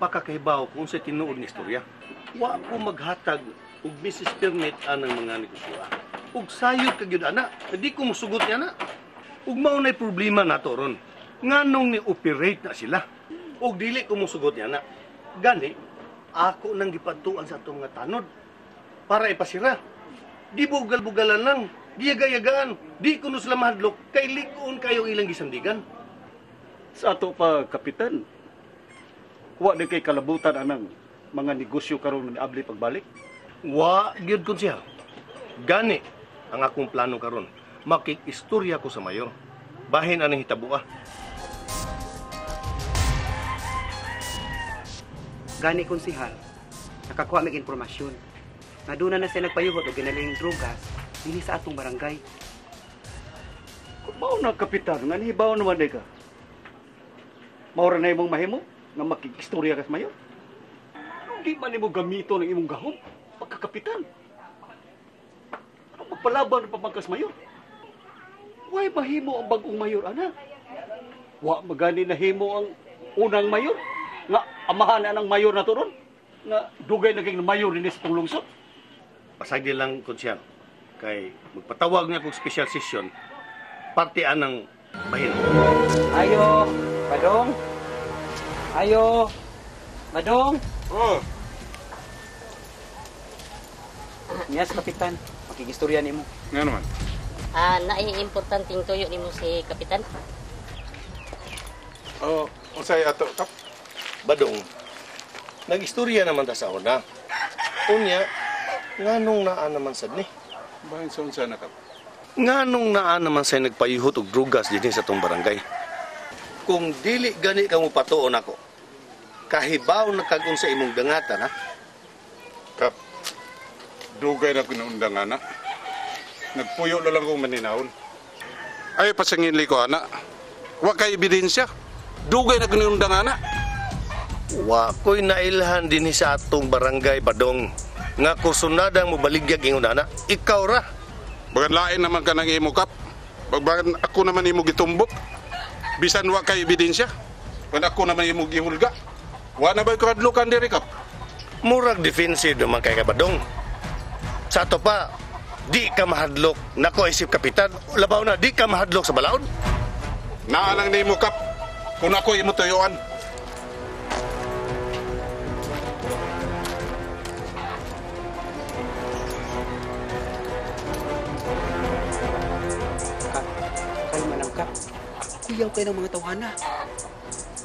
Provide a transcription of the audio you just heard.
pakakahibaw kung sa tinuod nga istorya. Wa ko maghatag og Mrs. Permit anang mga negosyo. Ug sayod ka gyud ana, di ko musugot niya na. Ug mao nay problema nato ron. Nganong ni operate na sila. Ug dili ko musugot niya na. Gani ako nang gipadtuan sa atong mga tanod para ipasira. Di bugal-bugalan lang, di yaga-yagaan, di kuno sila mahadlok kay lig-on kayo ilang gisandigan. Sa ato pa, Kapitan, wa di kay kalabutan anang mga negosyo karon ni abli pagbalik. Wa gyud konsyal. Gani ang akong plano karon. Makikistorya ko sa mayor. Bahin anang hitabuha. Gani konsihal, nakakuha mig impormasyon. Naduna na siya nagpayuhot o ginaling drugas dili sa atong barangay. Kung mao na, Kapitan, nga nihibaw naman di ka. Maura na imong mahimo nga makikistorya ka sa mayor. Di man imo gamito ng imong gahom, pagkakapitan. Ano magpalaban ng pamangkas mayor? Why mahimo ang bagong mayor, ana? Wa magani na himo ang unang mayor? Nga amahan na ng mayor na to ron? Nga dugay naging mayor din sa itong lungsod? Pasagdi lang konsyal. Kay magpatawag niya kong special session. Partian ng bahin. Ayo, Badong. Ayo, Badong. Oh. Yes, Kapitan. Makikistorya nimo. Nga naman. Nai-importanting tuyo nimo si Kapitan. Oo, unsay ato, Kap? Badong, nag-istorya naman ta sa una. Unya, nganong naan naman sad ni? Bahin sa unsa na, Kap? Nganong naan naman say nagpayuhot og drugas dinhi sa tong barangay? Kung dili gani ka mo patuon ako, kahibaw na kag sa imong dangatan, ha? Kap, dugay na kinundang, ana. Nagpuyo na lang kong maninahon. Ay, pasangin ko, ana. Wa kay ebidensya. Dugay na kinundang, ana. Wa ko'y nailhan dinhi sa atong barangay, Badong. Nga kursunadang mo baligyag ingon ana, ikaw ra. Bagan lain naman ka ng imo, Kap. Bagan ako naman imo gitumbok. Bisan wa kay ebidensya. Bagan ako naman imo gihulga. Wa na ba kadlukan diri, Kap? Murag defensive naman kay Badong. Sa ato pa, di ka mahadlok. Nako isip kapitan, labaw na, di ka mahadlok sa balaod. Naalang nimo, Kap. Kung ako imo tuyuan. Kalma lang ka. Kuyaw kayo ng mga tawhana.